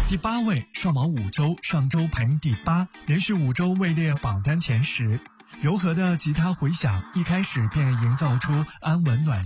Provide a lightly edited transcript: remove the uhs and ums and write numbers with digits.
第8位上榜5周，上周排名第8，连续5周位列榜单前10。柔和的吉他回响，一开始便营造出安稳暖